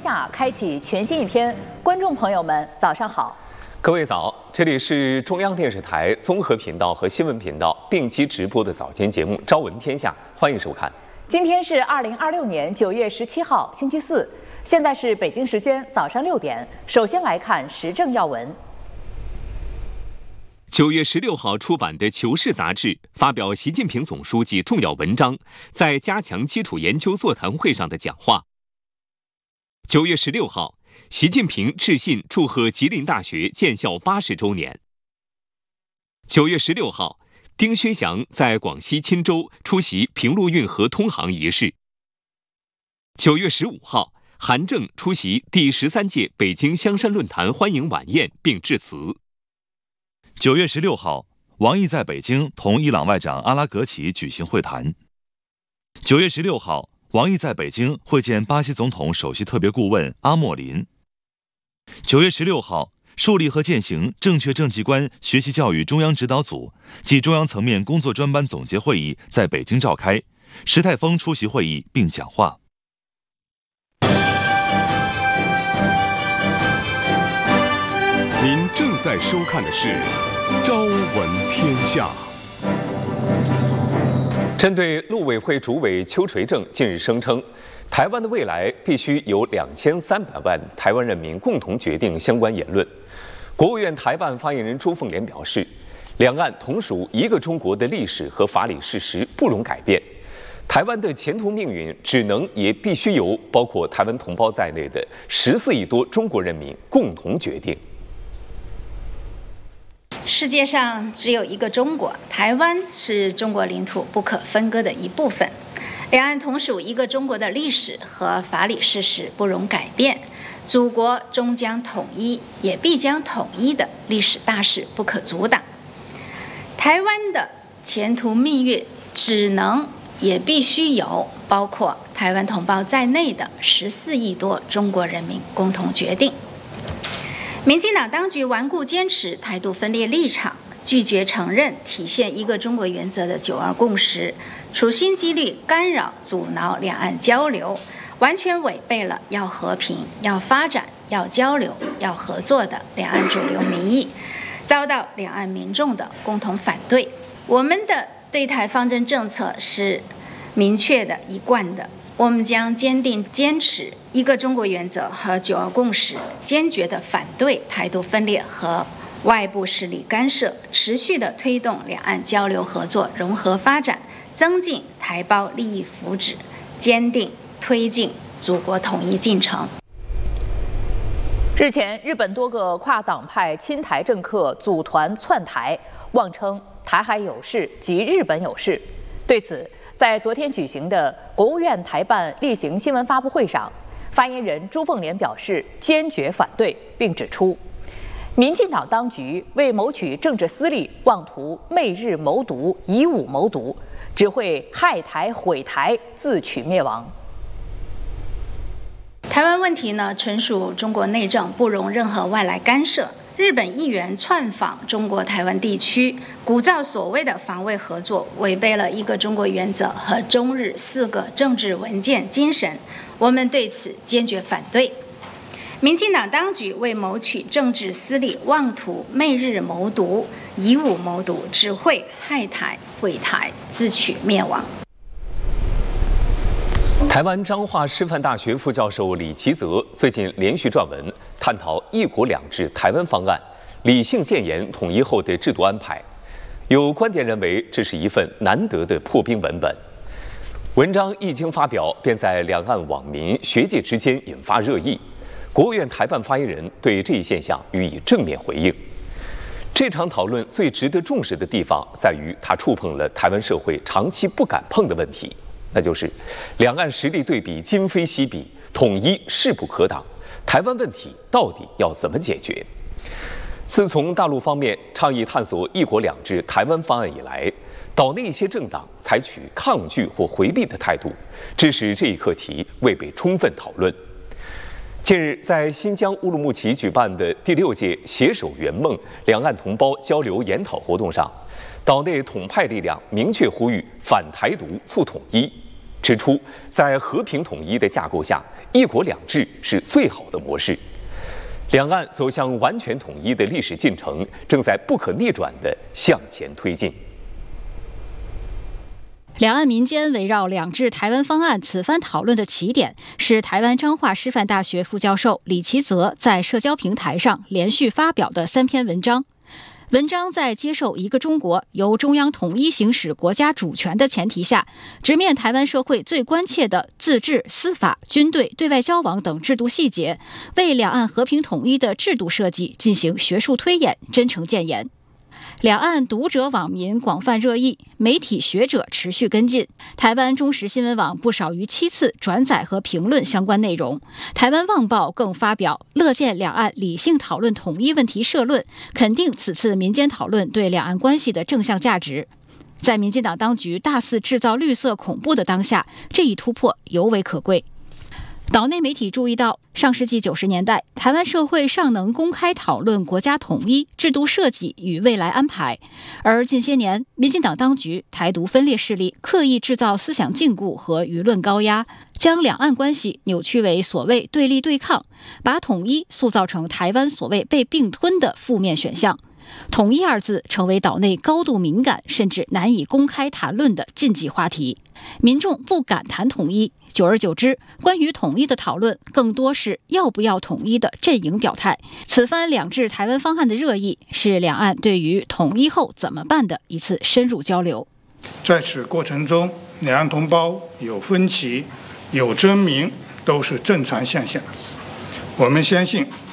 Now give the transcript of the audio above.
下，开启全新一天。观众朋友们，早上好！ 各位早，这里是中央电视台综合频道和新闻频道并机直播的早间节目《朝闻天下》，欢迎收看。 今天是2026年9月17号，星期四，现在是北京时间早上6点。首先来看时政要闻。 9月16号出版的《求是》杂志发表习近平总书记重要文章在加强基础研究座谈会上的讲话。9月16号，习近平致信祝贺吉林大学建校80周年。9月16号，丁薛祥在广西钦州出席平陆运河通航仪式。9月15号，韩正出席第13届北京香山论坛欢迎晚宴并致辞。 9月16号，王毅在北京同伊朗外长阿拉格齐举行会谈。9月16号，王毅在北京会见巴西总统首席特别顾问阿莫林。9月16号，树立和践行正确政绩观学习教育中央指导组暨中央层面工作专班总结会议在北京召开，石泰峰出席会议并讲话。 您正在收看的是《朝闻天下》。 针对陆委会主委邱垂正近日声称，台湾的未来必须由2300万台湾人民共同决定相关言论，国务院台办发言人朱凤莲表示，两岸同属一个中国的历史和法理事实不容改变，台湾的前途命运只能也必须由包括台湾同胞在内的14亿多中国人民共同决定。 世界上只有一个中国，台湾是中国领土不可分割的一部分。两岸同属一个中国的历史和法理事实不容改变，祖国终将统一，也必将统一的历史大势不可阻挡。台湾的前途命运只能也必须由包括台湾同胞在内的14亿多中国人民共同决定。民进党当局顽固坚持台独分裂立场，拒绝承认体现一个中国原则的9·2共识，处心积虑干扰阻挠两岸交流，完全违背了要和平、要发展、要交流、要合作的两岸主流民意，遭到两岸民众的共同反对。我们的对台方针政策是明确的、一贯的，我们将坚定坚持一个中国原则和9·2共识，坚决地反对台独分裂和外部势力干涉，持续地推动两岸交流合作融合发展，增进台胞利益福祉，坚定推进祖国统一进程。 日前，日本多个跨党派亲台政客组团窜台，妄称台海有事及日本有事。对此，在昨天举行的国务院台办例行新闻发布会上，发言人朱凤莲表示坚决反对，并指出，民进党当局为谋取政治私利，妄图媚日谋独、以武谋独，只会害台毁台，自取灭亡。 台湾问题呢，纯属中国内政，不容任何外来干涉。日本议员窜访中国台湾地区，鼓噪所谓的防卫合作，违背了一个中国原则和中日4个政治文件精神，我们对此坚决反对。民进党当局为谋取政治私利，妄图媚日谋独、以武谋独，只会害台毁台，自取灭亡。 台湾彰化师范大学副教授李奇泽最近连续撰文探讨“一国两制”台湾方案，理性建言统一后的制度安排。有观点认为，这是一份难得的破冰文本。文章一经发表，便在两岸网民、学界之间引发热议。国务院台办发言人对这一现象予以正面回应。这场讨论最值得重视的地方在于，它触碰了台湾社会长期不敢碰的问题。那就是两岸实力对比今非昔比，统一势不可挡，台湾问题到底要怎么解决？自从大陆方面倡议探索“一国两制”台湾方案以来，岛内一些政党采取抗拒或回避的态度，致使这一课题未被充分讨论。近日，在新疆乌鲁木齐举办的第6届携手圆梦两岸同胞交流研讨活动上，岛内统派力量明确呼吁反台独、促统一。 指出，在和平统一的架构下，一国两制是最好的模式。两岸走向完全统一的历史进程正在不可逆转地向前推进。 两岸民间围绕两制台湾方案此番讨论的起点是台湾彰化师范大学副教授李其泽在社交平台上连续发表的3篇文章。文章在接受一个中国由中央统一行使国家主权的前提下，直面台湾社会最关切的自治、司法、军队、对外交往等制度细节，为两岸和平统一的制度设计进行学术推演，真诚建言。两岸读者网民广泛热议，媒体学者持续跟进。台湾中时新闻网不少于7次转载和评论相关内容。台湾旺报更发表乐见两岸理性讨论统一问题社论，肯定此次民间讨论对两岸关系的正向价值。在民进党当局大肆制造绿色恐怖的当下，这一突破尤为可贵。岛内媒体注意到，上世纪90年代，台湾社会尚能公开讨论国家统一、制度设计与未来安排，而近些年，民进党当局、台独分裂势力刻意制造思想禁锢和舆论高压，将两岸关系扭曲为所谓对立对抗，把统一塑造成台湾所谓被并吞的负面选项。统一二字成为岛内高度敏感甚至难以公开谈论的禁忌话题，民众不敢谈统一，久而久之，关于统一的讨论更多是要不要统一的阵营表态。此番两制台湾方案的热议，是两岸对于统一后怎么办的一次深入交流。 在此过程中，两岸同胞有分歧、有争鸣，都是正常现象。我们相信，